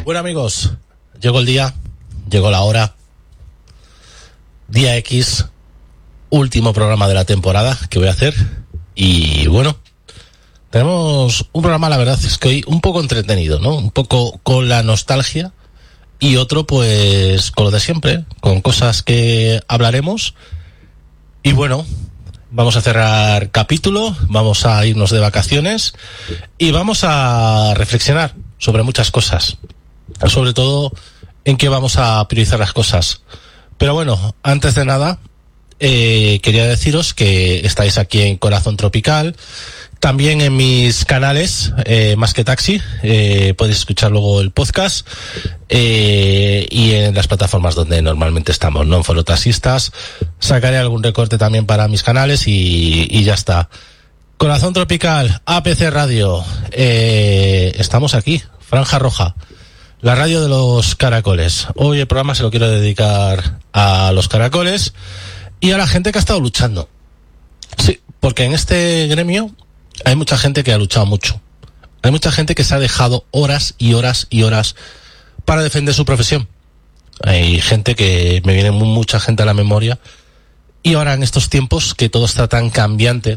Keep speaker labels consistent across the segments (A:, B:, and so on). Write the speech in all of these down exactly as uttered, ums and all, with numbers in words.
A: Bueno, amigos, llegó el día, llegó la hora, día X, último programa de la temporada que voy a hacer. Y bueno, tenemos un programa, la verdad es que hoy un poco entretenido, ¿no? Un poco con la nostalgia y otro pues con lo de siempre, con cosas que hablaremos. Y bueno, vamos a cerrar capítulo, vamos a irnos de vacaciones y vamos a reflexionar sobre muchas cosas, sobre todo en qué vamos a priorizar las cosas. Pero bueno, antes de nada, eh, quería deciros que estáis aquí en Corazón Tropical, también en mis canales, eh, Más que Taxi, eh, podéis escuchar luego el podcast, eh, y en las plataformas donde normalmente estamos, ¿no? En Foro Taxistas, sacaré algún recorte también para mis canales y, y ya está. Corazón Tropical, A P C Radio, eh, estamos aquí, Franja Roja, la radio de los caracoles. Hoy el programa se lo quiero dedicar a los caracoles y a la gente que ha estado luchando. Sí, porque en este gremio hay mucha gente que ha luchado mucho. Hay mucha gente que se ha dejado horas y horas y horas para defender su profesión. Hay gente que me viene mucha gente a la memoria. Y ahora en estos tiempos que todo está tan cambiante,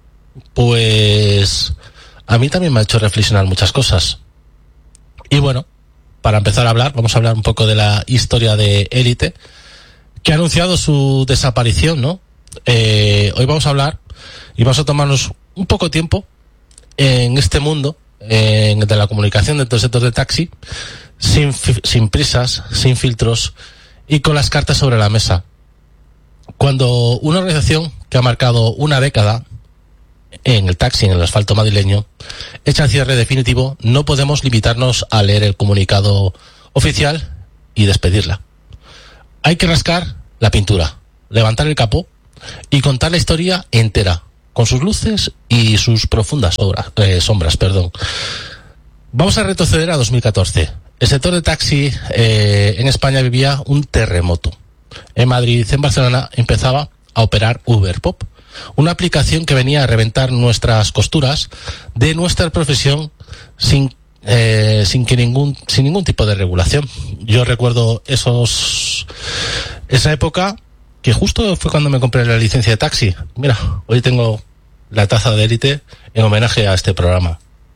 A: pues a mí también me ha hecho reflexionar muchas cosas. Y bueno, para empezar a hablar, vamos a hablar un poco de la historia de Élite, que ha anunciado su desaparición, ¿no? Eh, hoy vamos a hablar y vamos a tomarnos un poco de tiempo en este mundo en, de la comunicación dentro del sector de taxi, sin, sin prisas, sin filtros y con las cartas sobre la mesa. Cuando una organización que ha marcado una década en el taxi, en el asfalto madrileño, echa el cierre definitivo, no podemos limitarnos a leer el comunicado oficial y despedirla. Hay que rascar la pintura, levantar el capó y contar la historia entera, con sus luces y sus profundas obras, eh, sombras, perdón. Vamos a retroceder a dos mil catorce. El sector de taxi eh, en España vivía un terremoto. En Madrid y en Barcelona empezaba a operar Uberpop, una aplicación que venía a reventar nuestras costuras de nuestra profesión sin eh, sin que ningún sin ningún tipo de regulación. Yo recuerdo esos esa época, que justo fue cuando me compré la licencia de taxi. Mira, hoy tengo la taza de Élite en homenaje a este programa.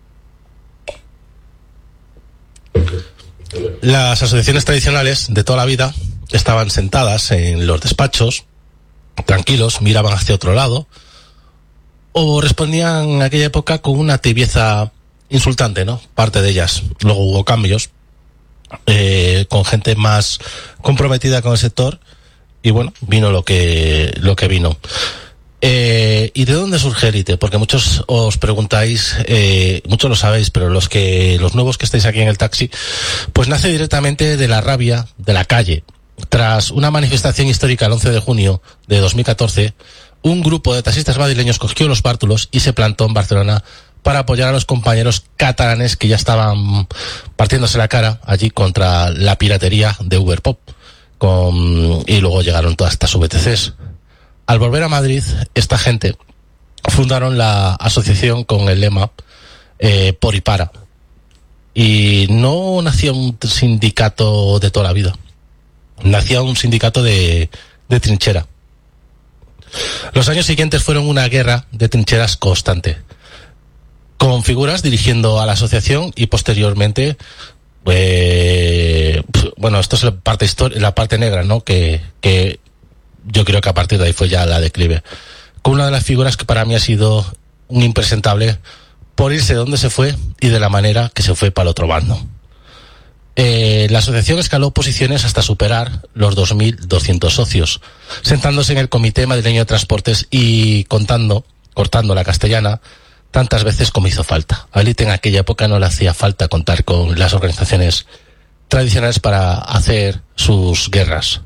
A: Las asociaciones tradicionales de toda la vida estaban sentadas en los despachos, tranquilos, miraban hacia otro lado, o respondían en aquella época con una tibieza insultante, ¿no? Parte de ellas. Luego hubo cambios, eh, con gente más comprometida con el sector, y bueno, vino lo que lo que vino. Eh, ¿Y de dónde surge Élite? Porque muchos os preguntáis, eh, muchos lo sabéis, pero los que los nuevos que estáis aquí en el taxi, pues nace directamente de la rabia de la calle. Tras una manifestación histórica el once de junio de dos mil catorce, un grupo de taxistas madrileños cogió los bártulos y se plantó en Barcelona para apoyar a los compañeros catalanes que ya estaban partiéndose la cara allí contra la piratería de Uberpop. Con, y luego llegaron todas estas V T Cs. Al volver a Madrid, esta gente fundaron la asociación con el lema eh, Por y Para. Y no nació un sindicato de toda la vida. Nacía un sindicato de, de trinchera. Los años siguientes fueron una guerra de trincheras constante, con figuras dirigiendo a la asociación y posteriormente, eh, bueno, esto es la parte histori- la parte negra, ¿no? Que, que yo creo que a partir de ahí fue ya la declive. Con una de las figuras que para mí ha sido un impresentable por irse de donde se fue y de la manera que se fue para el otro bando. Eh, la asociación escaló posiciones hasta superar los dos mil doscientos socios, sentándose en el Comité Madrileño de Transportes y contando, cortando la castellana tantas veces como hizo falta. A Élite en aquella época no le hacía falta contar con las organizaciones tradicionales para hacer sus guerras.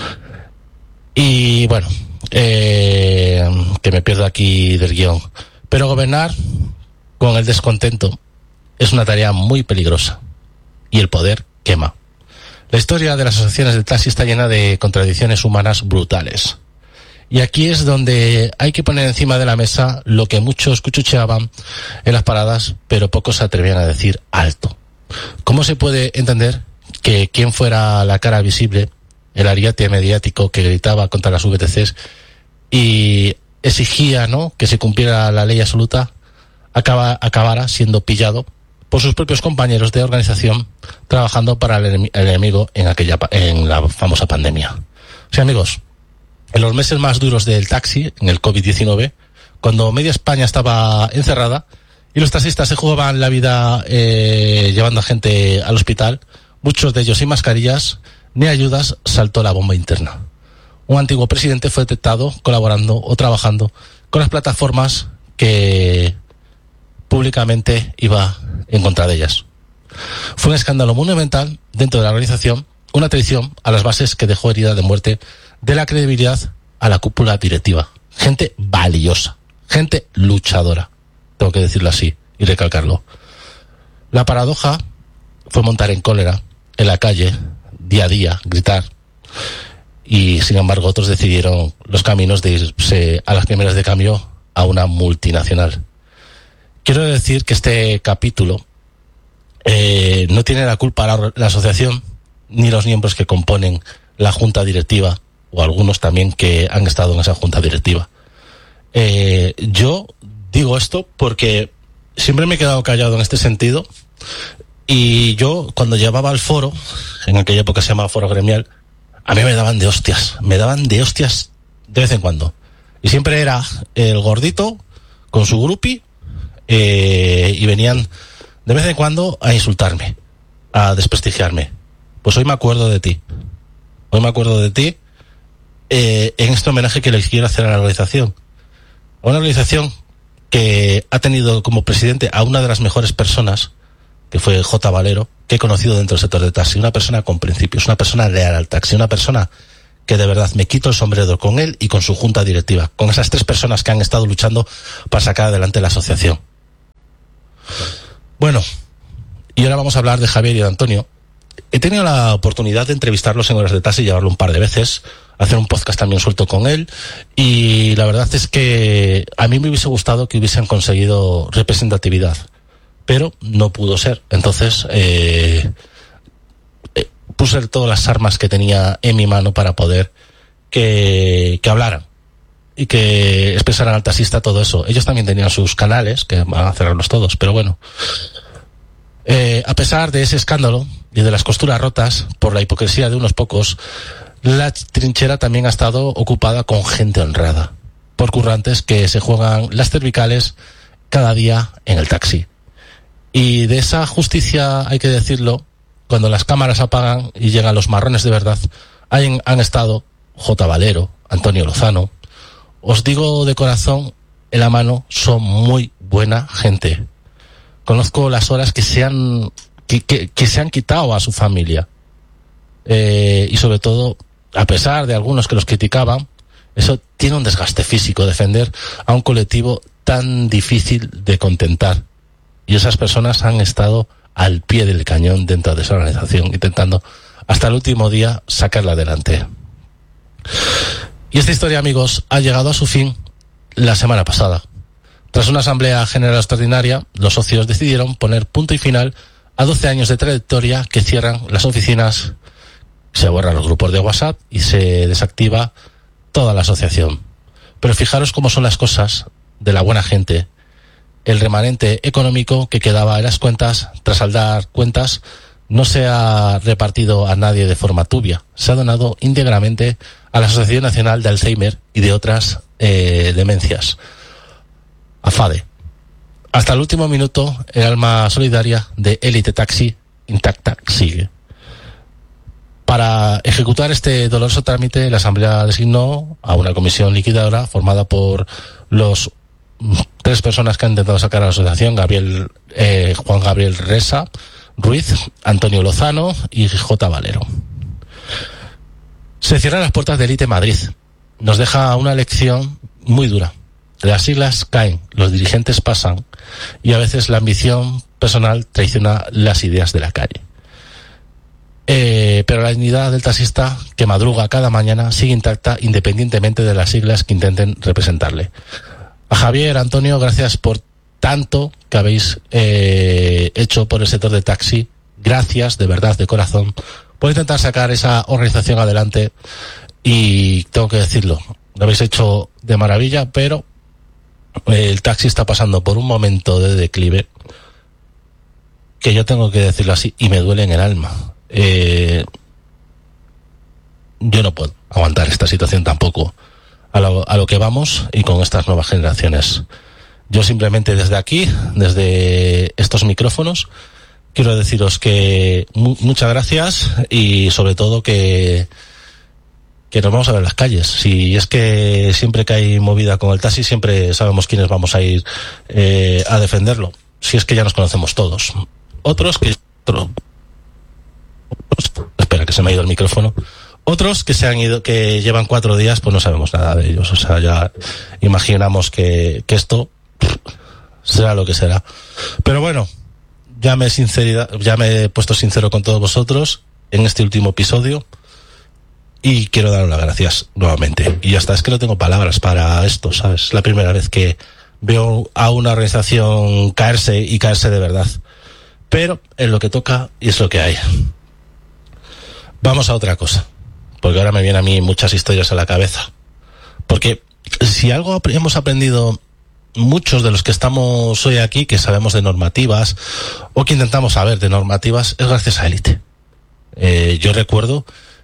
A: Y bueno, eh, que me pierdo aquí del guión. Pero gobernar con el descontento es una tarea muy peligrosa. Y el poder quema. La historia de las asociaciones de taxi está llena de contradicciones humanas brutales. Y aquí es donde hay que poner encima de la mesa lo que muchos cuchucheaban en las paradas, pero pocos se atrevían a decir alto. ¿cómo se puede entender que quien fuera la cara visible, el ariete mediático que gritaba contra las V T Cs y exigía, ¿no?, que se cumpliera la ley absoluta, acaba, acabara siendo pillado por sus propios compañeros de organización trabajando para el, enem- el enemigo en aquella en la famosa pandemia? O sea, amigos, en los meses más duros del taxi, en el COVID diecinueve, cuando media España estaba encerrada y los taxistas se jugaban la vida eh, llevando a gente al hospital, muchos de ellos sin mascarillas ni ayudas, saltó la bomba interna. Un antiguo presidente fue detectado colaborando o trabajando con las plataformas que públicamente iba en contra de ellas. Fue un escándalo monumental dentro de la organización, una traición a las bases que dejó herida de muerte de la credibilidad a la cúpula directiva. Gente valiosa, gente luchadora, tengo que decirlo así y recalcarlo. La paradoja fue montar en cólera, en la calle, día a día, gritar, y sin embargo otros decidieron los caminos de irse a las primeras de cambio a una multinacional. Quiero decir que este capítulo eh, no tiene la culpa la, la asociación ni los miembros que componen la junta directiva, o algunos también que han estado en esa junta directiva. Eh, yo digo esto porque siempre me he quedado callado en este sentido, y yo cuando llevaba al foro, en aquella época se llamaba foro gremial, a mí me daban de hostias, me daban de hostias de vez en cuando. Y siempre era el gordito con su grupi, eh, y venían de vez en cuando a insultarme, a desprestigiarme. Pues hoy me acuerdo de ti. Hoy me acuerdo de ti eh, en este homenaje que les quiero hacer a la organización. A una organización que ha tenido como presidente a una de las mejores personas, que fue J. Valero, que he conocido dentro del sector de taxi. Una persona con principios, una persona leal al taxi, una persona que de verdad me quito el sombrero con él y con su junta directiva, con esas tres personas que han estado luchando para sacar adelante la asociación. Bueno, y ahora vamos a hablar de Javier y de Antonio. He tenido la oportunidad de entrevistarlos en Horas de Taxi y llevarlo un par de veces, hacer un podcast también suelto con él, y la verdad es que a mí me hubiese gustado que hubiesen conseguido representatividad, pero no pudo ser. Entonces eh, eh, puse todas las armas que tenía en mi mano para poder que, que hablaran y que expresaran al taxista todo eso. Ellos también tenían sus canales, que van a cerrarlos todos, pero bueno. Eh, a pesar de ese escándalo y de las costuras rotas por la hipocresía de unos pocos, la trinchera también ha estado ocupada con gente honrada, por currantes que se juegan las cervicales cada día en el taxi. Y de esa justicia, hay que decirlo, cuando las cámaras apagan y llegan los marrones de verdad, han, han estado J. Valero, Antonio Lozano. Os digo de corazón, en la mano, son muy buena gente. Conozco las horas que se han, que, que, que se han quitado a su familia. Eh, y sobre todo, a pesar de algunos que los criticaban, eso tiene un desgaste físico, defender a un colectivo tan difícil de contentar. Y esas personas han estado al pie del cañón dentro de esa organización, intentando hasta el último día sacarla adelante. Y esta historia, amigos, ha llegado a su fin la semana pasada. Tras una asamblea general extraordinaria, los socios decidieron poner punto y final a doce años de trayectoria que cierran las oficinas, se borran los grupos de WhatsApp y se desactiva toda la asociación. Pero fijaros cómo son las cosas de la buena gente. El remanente económico que quedaba en las cuentas, tras saldar cuentas, no se ha repartido a nadie de forma tubia. Se ha donado íntegramente a la Asociación Nacional de Alzheimer y de otras eh, demencias, a FADE. Hasta el último minuto, el alma solidaria de Élite Taxi intacta sigue. Para ejecutar este doloroso trámite, la Asamblea designó a una comisión liquidadora formada por los tres personas que han intentado sacar a la asociación: Gabriel, eh, Juan Gabriel Resa Ruiz, Antonio Lozano y J. Valero. Se cierran las puertas de Élite Madrid. Nos deja una lección muy dura. Las siglas caen, los dirigentes pasan y a veces la ambición personal traiciona las ideas de la calle. Eh, pero la dignidad del taxista que madruga cada mañana sigue intacta independientemente de las siglas que intenten representarle. A Javier, Antonio, gracias por tanto que habéis eh, hecho por el sector de taxi gracias, de verdad, de corazón, por intentar sacar esa organización adelante. Y tengo que decirlo, lo habéis hecho de maravilla, pero el taxi está pasando por un momento de declive que yo tengo que decirlo así y me duele en el alma. Eh, yo no puedo aguantar esta situación tampoco a lo, a lo que vamos y con estas nuevas generaciones. Yo simplemente desde aquí, desde estos micrófonos, quiero deciros que mu- muchas gracias y sobre todo que que nos vamos a ver en las calles. Si es que siempre que hay movida con el taxi, siempre sabemos quiénes vamos a ir eh, a defenderlo. Si es que ya nos conocemos todos. Otros que... Otro, otros, espera, que se me ha ido el micrófono. Otros que se han ido, que llevan cuatro días, pues no sabemos nada de ellos. O sea, ya imaginamos que, que esto será lo que será. Pero bueno, ya me he sinceridad, ya me he puesto sincero con todos vosotros en este último episodio. Y quiero daros las gracias nuevamente. Y ya está, es que no tengo palabras para esto, ¿sabes? Es la primera vez que veo a una organización caerse y caerse de verdad. Pero es lo que toca y es lo que hay. Vamos a otra cosa. Porque ahora me vienen a mí muchas historias a la cabeza. Porque si algo hemos aprendido muchos de los que estamos hoy aquí, que sabemos de normativas, o que intentamos saber de normativas, es gracias a Élite. Eh, yo recuerdo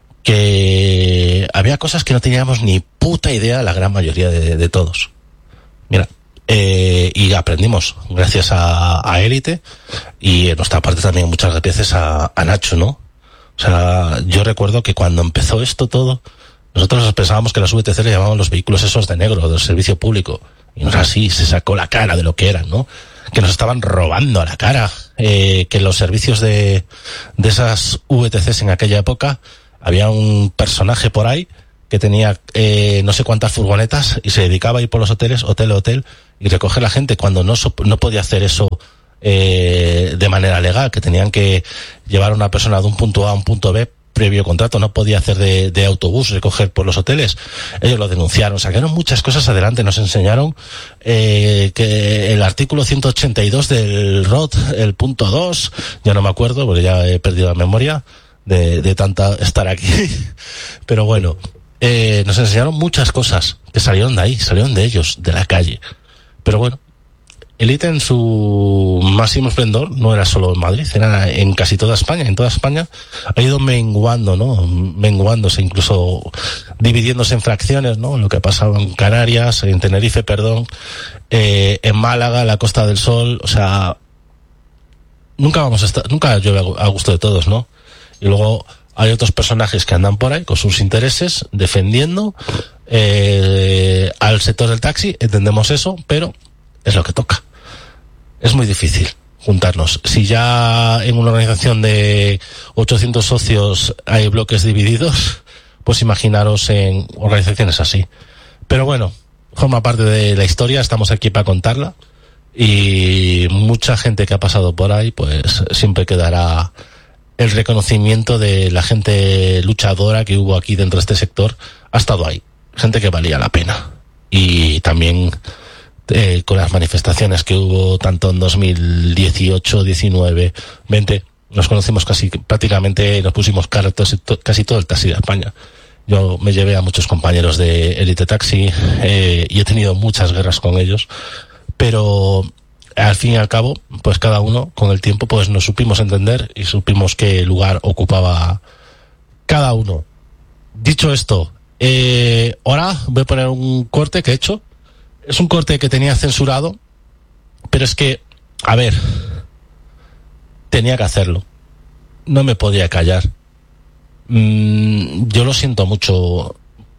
A: que había cosas que no teníamos ni puta idea la gran mayoría de, de todos. Mira, eh, y aprendimos gracias a, a Élite y en nuestra parte también muchas veces a, a Nacho, ¿no? O sea, yo recuerdo que cuando empezó esto todo, nosotros pensábamos que las V T C le llamaban los vehículos esos de negro, del servicio público. Y no es así, se sacó la cara de lo que eran, ¿no? Que nos estaban robando a la cara, eh, que los servicios de, de esas V T Cs en aquella época, había un personaje por ahí que tenía eh, no sé cuántas furgonetas y se dedicaba a ir por los hoteles, hotel a hotel, y recoger a la gente cuando no, no podía hacer eso eh, de manera legal, que tenían que llevar a una persona de un punto A a un punto B previo contrato, no podía hacer de, de autobús, recoger por los hoteles. Ellos lo denunciaron, sacaron muchas cosas adelante, nos enseñaron eh, que el artículo ciento ochenta y dos del R O T, el punto dos, ya no me acuerdo porque ya he perdido la memoria de, de tanta estar aquí, pero bueno, eh, nos enseñaron muchas cosas que salieron de ahí, salieron de ellos, de la calle. Pero bueno, Élite en su máximo esplendor no era solo en Madrid, era en casi toda España. En toda España ha ido menguando, ¿no? Menguándose, incluso dividiéndose en fracciones, ¿no? Lo que ha pasado en Canarias, en Tenerife, perdón, eh, en Málaga, en la Costa del Sol. O sea, nunca vamos a estar, nunca llueve a gusto de todos, ¿no? Y luego hay otros personajes que andan por ahí con sus intereses defendiendo eh, al sector del taxi. Entendemos eso, pero es lo que toca. Es muy difícil juntarnos. Si ya en una organización de ochocientos socios hay bloques divididos, pues imaginaros en organizaciones así. Pero bueno, forma parte de la historia, estamos aquí para contarla, y mucha gente que ha pasado por ahí, pues siempre quedará el reconocimiento de la gente luchadora que hubo aquí dentro de este sector. Ha estado ahí, gente que valía la pena. Y también Eh, con las manifestaciones que hubo tanto en dos mil dieciocho, diecinueve, veinte, nos conocimos casi prácticamente, nos pusimos cara casi todo el taxi de España. Yo me llevé a muchos compañeros de Élite Taxi eh, y he tenido muchas guerras con ellos, pero al fin y al cabo, pues cada uno con el tiempo pues nos supimos entender y supimos qué lugar ocupaba cada uno. Dicho esto, eh, ahora voy a poner un corte que he hecho. Es un corte que tenía censurado, pero es que, a ver, tenía que hacerlo. No me podía callar. Mm, yo lo siento mucho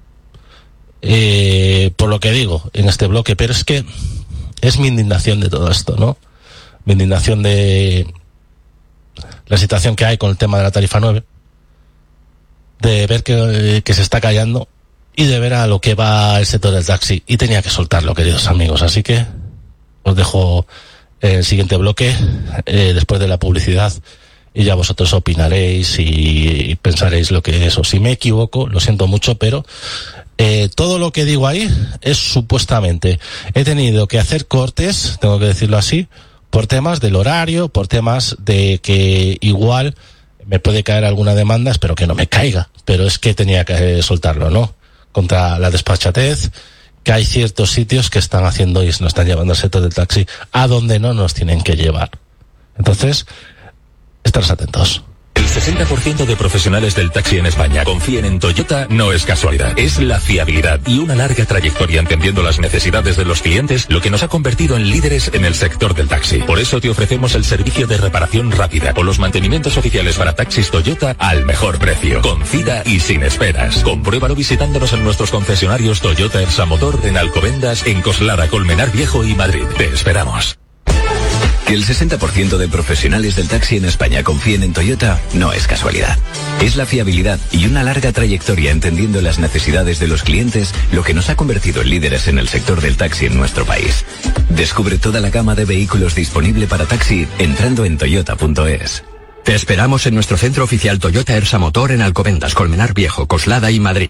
A: eh, por lo que digo en este bloque, pero es que es mi indignación de todo esto, ¿no? Mi indignación de la situación que hay con el tema de la tarifa nueve, de ver que, que se está callando, y de ver a lo que va el sector del taxi. Y tenía que soltarlo, queridos amigos. Así que os dejo el siguiente bloque, eh, después de la publicidad, y ya vosotros opinaréis y, y pensaréis lo que es. O si me equivoco, lo siento mucho, pero eh, todo lo que digo ahí es supuestamente. He tenido que hacer cortes, tengo que decirlo así, por temas del horario, por temas de que igual me puede caer alguna demanda, espero que no me caiga, pero es que tenía que soltarlo, ¿no? Contra la despachatez, que hay ciertos sitios que están haciendo y nos están llevando al sector del taxi a donde no nos tienen que llevar. Entonces, estaros atentos.
B: El sesenta por ciento de profesionales del taxi en España confían en Toyota no es casualidad, es la fiabilidad y una larga trayectoria entendiendo las necesidades de los clientes lo que nos ha convertido en líderes en el sector del taxi. Por eso te ofrecemos el servicio de reparación rápida o los mantenimientos oficiales para taxis Toyota al mejor precio, con cita y sin esperas. Compruébalo visitándonos en nuestros concesionarios Toyota Ersa Motor en Alcobendas, en Coslada, Colmenar Viejo y Madrid. Te esperamos.
C: Que el sesenta por ciento de profesionales del taxi en España confíen en Toyota no es casualidad. Es la fiabilidad y una larga trayectoria entendiendo las necesidades de los clientes lo que nos ha convertido en líderes en el sector del taxi en nuestro país. Descubre toda la gama de vehículos disponible para taxi entrando en toyota punto es.
D: Te esperamos en nuestro centro oficial Toyota Ersa Motor en Alcobendas, Colmenar Viejo, Coslada y Madrid.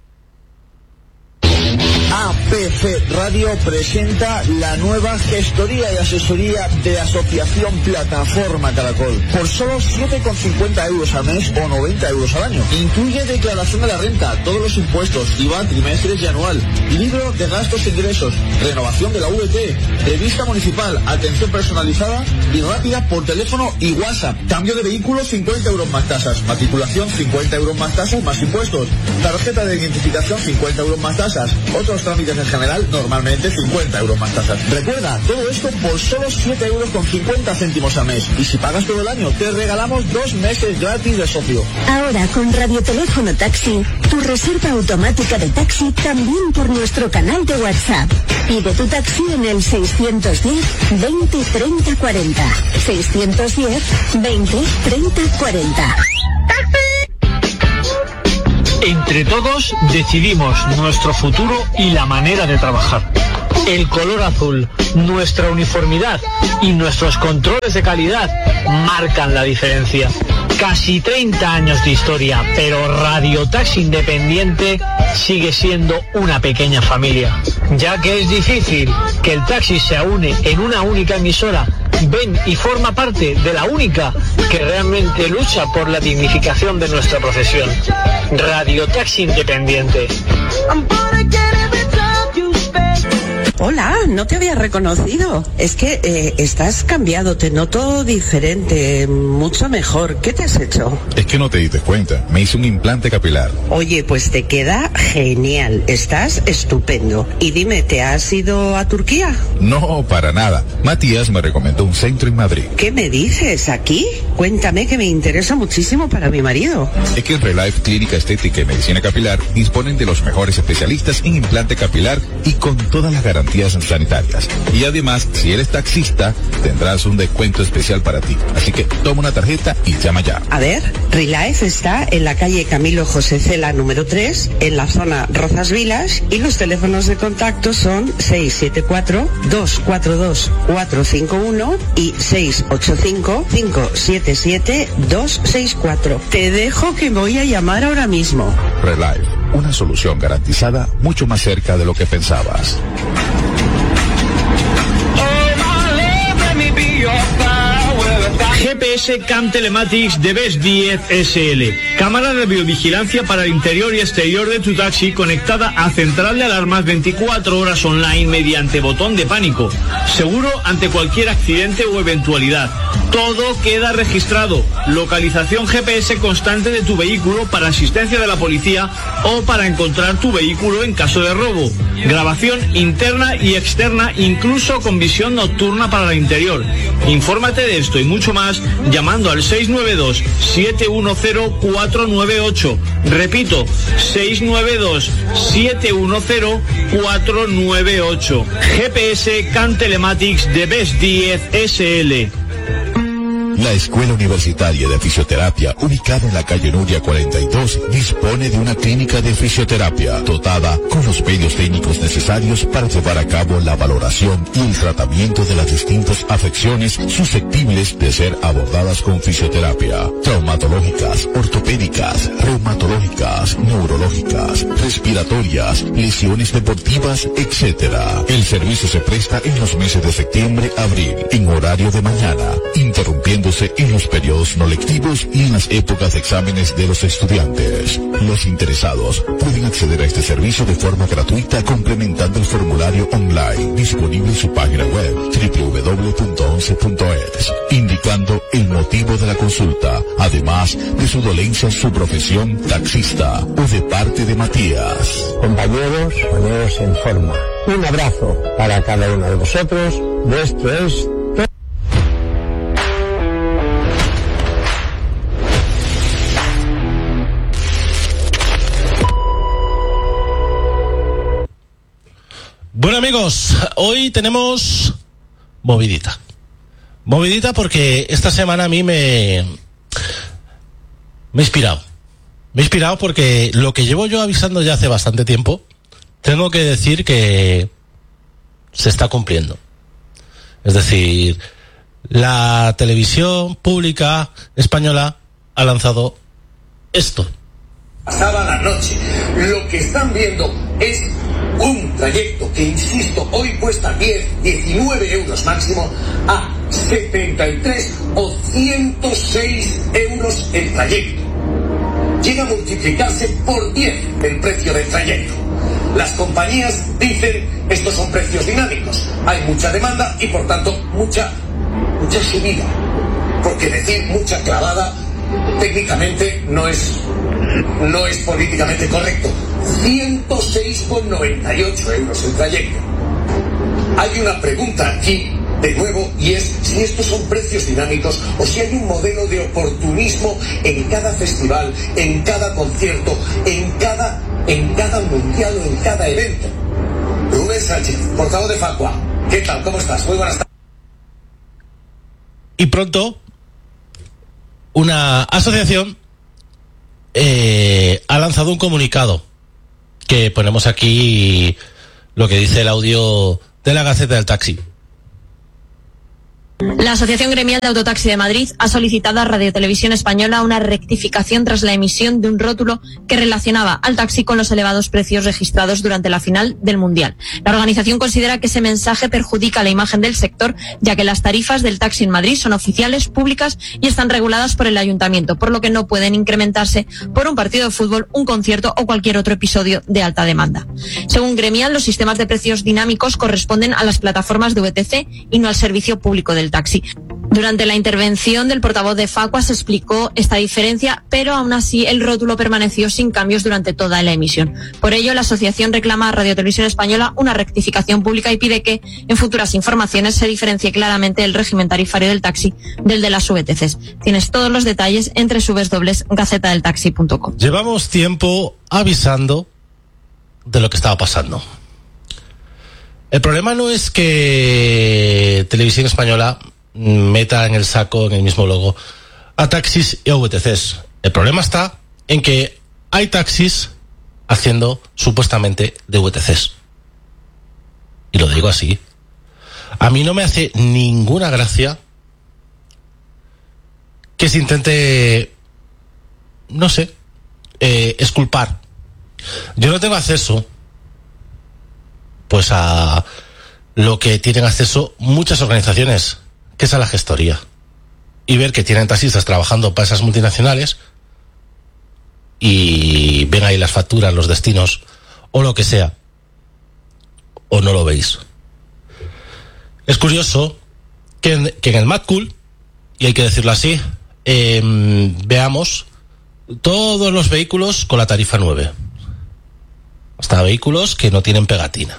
E: A P C Radio presenta la nueva gestoría y asesoría de Asociación Plataforma Caracol por solo siete con cincuenta euros al mes o noventa euros al año. Incluye declaración de la renta, todos los impuestos, I V A, trimestres y anual, libro de gastos e ingresos, renovación de la V T, revista municipal, atención personalizada y rápida por teléfono y WhatsApp. Cambio de vehículo, cincuenta euros más tasas. Matriculación, cincuenta euros más tasas más impuestos. Tarjeta de identificación, cincuenta euros más tasas. Otros trámites en general, normalmente cincuenta euros más tasas. Recuerda, todo esto por solo siete euros con cincuenta céntimos al mes. Y si pagas todo el año, te regalamos dos meses gratis de socio.
F: Ahora con Radioteléfono Taxi, tu reserva automática de taxi también por nuestro canal de WhatsApp. Pide tu taxi en el seiscientos diez, veinte, treinta, cuarenta. seiscientos diez, veinte, treinta, cuarenta.
G: Entre todos decidimos nuestro futuro y la manera de trabajar. El color azul, nuestra uniformidad y nuestros controles de calidad marcan la diferencia. Casi treinta años de historia, pero Radio Taxi Independiente sigue siendo una pequeña familia. Ya que es difícil que el taxi se une en una única emisora, ven y forma parte de la única que realmente lucha por la dignificación de nuestra profesión. Radio Taxi Independiente.
H: Hola, no te había reconocido. Es que eh, estás cambiado, te noto diferente, mucho mejor. ¿Qué te has hecho?
I: Es que no te diste cuenta, me hice un implante capilar.
H: Oye, pues te queda genial, estás estupendo. Y dime, ¿te has ido a Turquía?
I: No, para nada. Matías me recomendó un centro en Madrid.
H: ¿Qué me dices? ¿Aquí? Cuéntame, que me interesa muchísimo para mi marido.
I: Es que en Relife Clínica Estética y Medicina Capilar disponen de los mejores especialistas en implante capilar y con todas las garantías sanitarias. Y además, si eres taxista, tendrás un descuento especial para ti. Así que toma una tarjeta y llama ya.
H: A ver, Relife está en la calle Camilo José Cela número tres, en la zona Rozas Vilas, y los teléfonos de contacto son seis siete cuatro, dos cuatro dos, cuatro cinco uno y seis ocho cinco, cinco siete siete, dos seis cuatro. Te dejo que voy a llamar ahora mismo.
I: Relife, una solución garantizada mucho más cerca de lo que pensabas.
G: G P S Cam Telematics de Best diez S L. Cámara de biovigilancia para el interior y exterior de tu taxi conectada a central de alarmas veinticuatro horas online mediante botón de pánico. Seguro ante cualquier accidente o eventualidad. Todo queda registrado. Localización G P S constante de tu vehículo para asistencia de la policía o para encontrar tu vehículo en caso de robo. Grabación interna y externa, incluso con visión nocturna para el interior. Infórmate de esto y mucho más llamando al seis nueve dos, siete uno cero, cuatro nueve ocho. Repito, seis nueve dos, siete uno cero, cuatro nueve ocho. G P S Cam Telematics de Best diez S L.
J: La Escuela Universitaria de Fisioterapia, ubicada en la calle Nuria cuarenta y dos, dispone de una clínica de fisioterapia dotada con los medios técnicos necesarios para llevar a cabo la valoración y el tratamiento de las distintas afecciones susceptibles de ser abordadas con fisioterapia: traumatológicas, ortopédicas, reumatológicas, neurológicas, respiratorias, lesiones deportivas, etcétera. El servicio se presta en los meses de septiembre a abril, en horario de mañana, interrumpiéndose en los periodos no lectivos y en las épocas de exámenes de los estudiantes. Los interesados pueden acceder a este servicio de forma gratuita complementando el formulario online disponible en su página web doble u doble u doble u punto once punto es, indicando el motivo de la consulta, además de su dolencia en su profesión taxista o de parte de Matías.
K: Compañeros, poneros en forma. Un abrazo para cada uno de vosotros. Vuestro es...
A: Bueno, amigos, hoy tenemos movidita. Movidita porque esta semana a mí me... me he inspirado. Me he inspirado porque lo que llevo yo avisando ya hace bastante tiempo, tengo que decir que se está cumpliendo. Es decir, la televisión pública española ha lanzado esto.
L: Pasaba la noche. Lo que están viendo es un trayecto que, insisto, hoy cuesta diez, diecinueve euros máximo, a setenta y tres o ciento seis euros el trayecto. Llega a multiplicarse por diez el precio del trayecto. Las compañías dicen, estos son precios dinámicos, hay mucha demanda y por tanto mucha, mucha subida. Porque decir mucha clavada técnicamente no es, no es políticamente correcto. ciento seis con noventa y ocho euros el trayecto. Hay una pregunta aquí, de nuevo, y es si estos son precios dinámicos o si hay un modelo de oportunismo en cada festival, en cada concierto, en cada, en cada mundial o en cada evento. Rubén Sánchez, portavoz de Facua. ¿Qué tal? ¿Cómo estás? Muy buenas tardes.
A: Y pronto, una asociación eh, ha lanzado un comunicado que ponemos aquí, lo que dice el audio de la Gaceta del Taxi.
M: La Asociación Gremial de Autotaxi de Madrid ha solicitado a Radio Televisión Española una rectificación tras la emisión de un rótulo que relacionaba al taxi con los elevados precios registrados durante la final del Mundial. La organización considera que ese mensaje perjudica la imagen del sector, ya que las tarifas del taxi en Madrid son oficiales, públicas y están reguladas por el Ayuntamiento, por lo que no pueden incrementarse por un partido de fútbol, un concierto o cualquier otro episodio de alta demanda. Según Gremial, los sistemas de precios dinámicos corresponden a las plataformas de V T C y no al servicio público del taxi. Durante la intervención del portavoz de Facua se explicó esta diferencia, pero aún así el rótulo permaneció sin cambios durante toda la emisión. Por ello, la asociación reclama a Radio Televisión Española una rectificación pública y pide que en futuras informaciones se diferencie claramente el régimen tarifario del taxi del de las V T Cs. Tienes todos los detalles en doble u doble u doble u punto gaceta del taxi punto com.
A: Llevamos tiempo avisando de lo que estaba pasando. El problema no es que Televisión Española meta en el saco, en el mismo logo, a taxis y a V T Cs. El problema está en que hay taxis haciendo supuestamente de V T Cs. Y lo digo así. A mí no me hace ninguna gracia que se intente, no sé, eh, exculpar. Yo no tengo acceso pues a lo que tienen acceso muchas organizaciones, que es a la gestoría, y ver que tienen taxistas trabajando para esas multinacionales y ven ahí las facturas, los destinos o lo que sea, o no lo veis. Es curioso que en, que en el Mad Cool, y hay que decirlo así, eh, veamos todos los vehículos con la tarifa nueve, hasta vehículos que no tienen pegatina,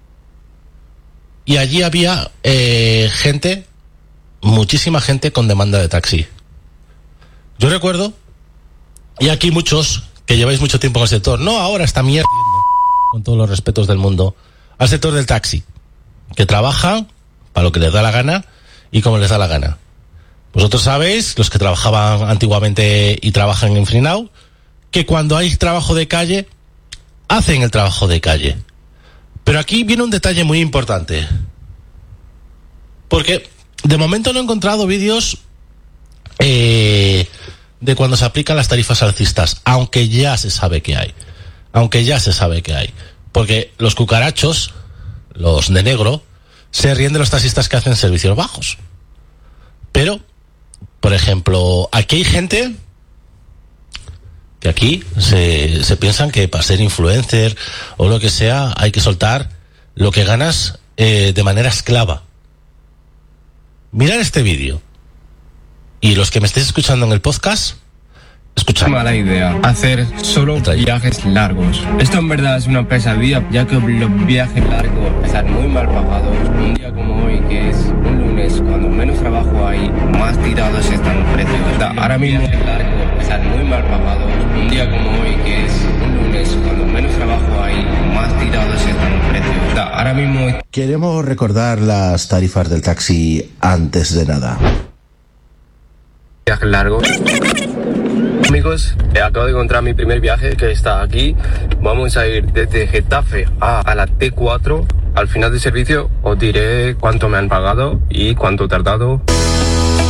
A: y allí había eh, gente, muchísima gente con demanda de taxi. Yo recuerdo, y aquí muchos que lleváis mucho tiempo en el sector, no ahora está mierda, con todos los respetos del mundo, al sector del taxi, que trabajan para lo que les da la gana y como les da la gana. Vosotros sabéis, los que trabajaban antiguamente y trabajan en Freenow, que cuando hay trabajo de calle, hacen el trabajo de calle. Pero aquí viene un detalle muy importante. Porque de momento no he encontrado vídeos eh, de cuando se aplican las tarifas alcistas, aunque ya se sabe que hay. Aunque ya se sabe que hay. Porque los cucarachos, los de negro, se ríen de los taxistas que hacen servicios bajos. Pero, por ejemplo, aquí hay gente que aquí se, se piensan que para ser influencer o lo que sea hay que soltar lo que ganas eh, de manera esclava. Mirad este vídeo. Y los que me estéis escuchando en el podcast, escuchad.
N: Mala idea hacer solo viajes largos. Esto en verdad es una pesadilla, ya que los viajes largos están muy mal pagados. Un día como hoy, que es un lunes, cuando menos trabajo hay, más tirados están los precios. Ahora mismo viajes largos están muy mal pagados. Un día como hoy, que es un lunes, cuando menos trabajo hay, más tirados están los precios. Ahora mismo
O: queremos recordar las tarifas del taxi antes de nada.
N: Viaje largo. Amigos, acabo de encontrar mi primer viaje que está aquí. Vamos a ir desde Getafe a, a la T cuatro. Al final del servicio os diré cuánto me han pagado y cuánto he tardado.